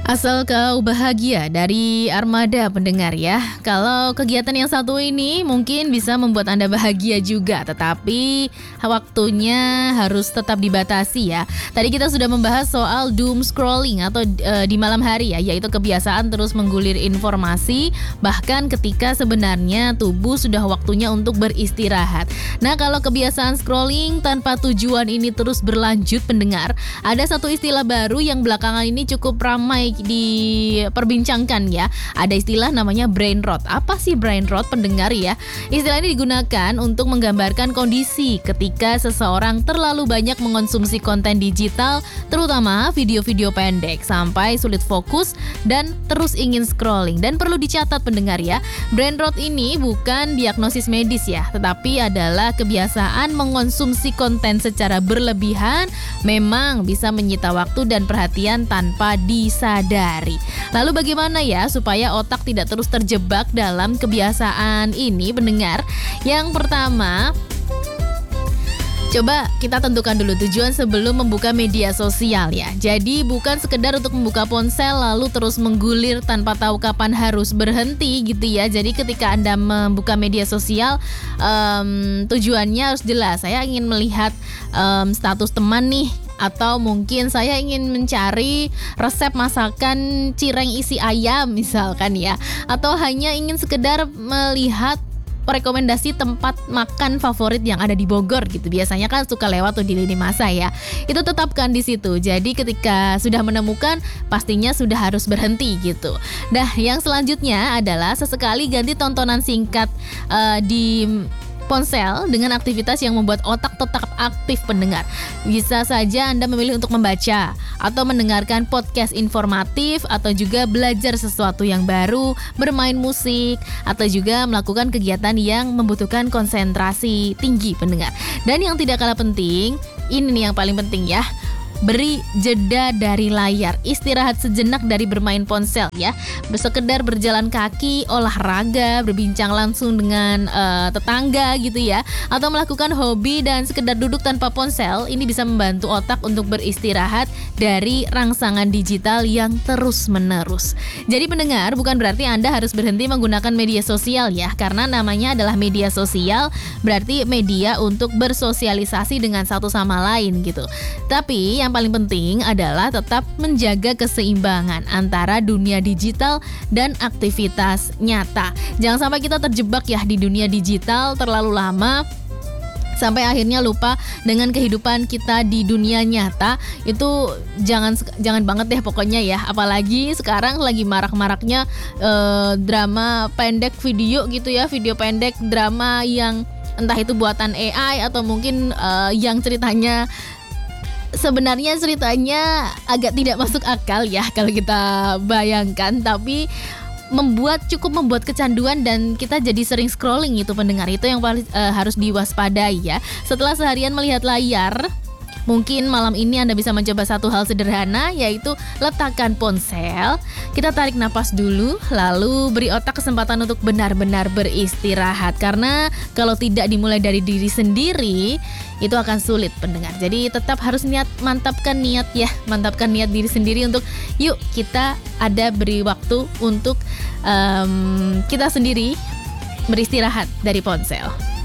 Asal kau bahagia dari Armada pendengar ya. Kalau kegiatan yang satu ini mungkin bisa membuat Anda bahagia juga, tetapi waktunya harus tetap dibatasi ya. Tadi kita sudah membahas soal doom scrolling atau di malam hari ya, yaitu kebiasaan terus menggulir informasi bahkan ketika sebenarnya tubuh sudah waktunya untuk beristirahat. Nah, kalau kebiasaan scrolling tanpa tujuan ini terus berlanjut pendengar, ada satu istilah baru yang belakangan ini cukup ramai diperbincangkan ya. Ada istilah namanya brain rot. Apa sih brain rot pendengar ya? Istilah ini digunakan untuk menggambarkan kondisi ketika seseorang terlalu banyak mengonsumsi konten digital, terutama video-video pendek, sampai sulit fokus dan terus ingin scrolling. Dan perlu dicatat pendengar ya, brain rot ini bukan diagnosis medis ya, tetapi adalah kebiasaan mengonsumsi konten secara berlebihan, memang bisa menyita waktu dan perhatian tanpa disadari. Lalu bagaimana ya supaya otak tidak terus terjebak dalam kebiasaan ini pendengar? Yang pertama, coba kita tentukan dulu tujuan sebelum membuka media sosial ya. Jadi bukan sekedar untuk membuka ponsel lalu terus menggulir tanpa tahu kapan harus berhenti gitu ya. Jadi ketika Anda membuka media sosial, tujuannya harus jelas. Saya ingin melihat status teman nih, atau mungkin saya ingin mencari resep masakan cireng isi ayam misalkan ya. Atau hanya ingin sekedar melihat rekomendasi tempat makan favorit yang ada di Bogor gitu. Biasanya kan suka lewat tuh di lini masa ya. Itu tetapkan di situ. Jadi ketika sudah menemukan, pastinya sudah harus berhenti gitu. Nah, yang selanjutnya adalah sesekali ganti tontonan singkat di ponsel dengan aktivitas yang membuat otak tetap aktif pendengar. Bisa saja Anda memilih untuk membaca atau mendengarkan podcast informatif, atau juga belajar sesuatu yang baru, bermain musik, atau juga melakukan kegiatan yang membutuhkan konsentrasi tinggi pendengar. Dan yang tidak kalah penting, ini nih yang paling penting ya, beri jeda dari layar, istirahat sejenak dari bermain ponsel ya. Sekedar berjalan kaki, olahraga, berbincang langsung dengan tetangga gitu ya, atau melakukan hobi dan sekedar duduk tanpa ponsel. Ini bisa membantu otak untuk beristirahat dari rangsangan digital yang terus menerus. Jadi pendengar, bukan berarti Anda harus berhenti menggunakan media sosial ya, karena namanya adalah media sosial, berarti media untuk bersosialisasi dengan satu sama lain gitu. Tapi yang paling penting adalah tetap menjaga keseimbangan antara dunia digital dan aktivitas nyata. Jangan sampai kita terjebak ya di dunia digital terlalu lama sampai akhirnya lupa dengan kehidupan kita di dunia nyata. Itu jangan banget deh pokoknya ya. Apalagi sekarang lagi marak-maraknya drama pendek video gitu ya, video pendek drama yang entah itu buatan AI atau mungkin yang sebenarnya ceritanya agak tidak masuk akal ya kalau kita bayangkan, tapi cukup membuat kecanduan dan kita jadi sering scrolling itu pendengar. Itu yang harus diwaspadai ya. Setelah seharian melihat layar, mungkin malam ini Anda bisa mencoba satu hal sederhana, yaitu letakkan ponsel, kita tarik napas dulu, lalu beri otak kesempatan untuk benar-benar beristirahat. Karena kalau tidak dimulai dari diri sendiri, itu akan sulit pendengar. Jadi tetap harus mantapkan niat diri sendiri untuk yuk kita beri waktu untuk kita sendiri beristirahat dari ponsel.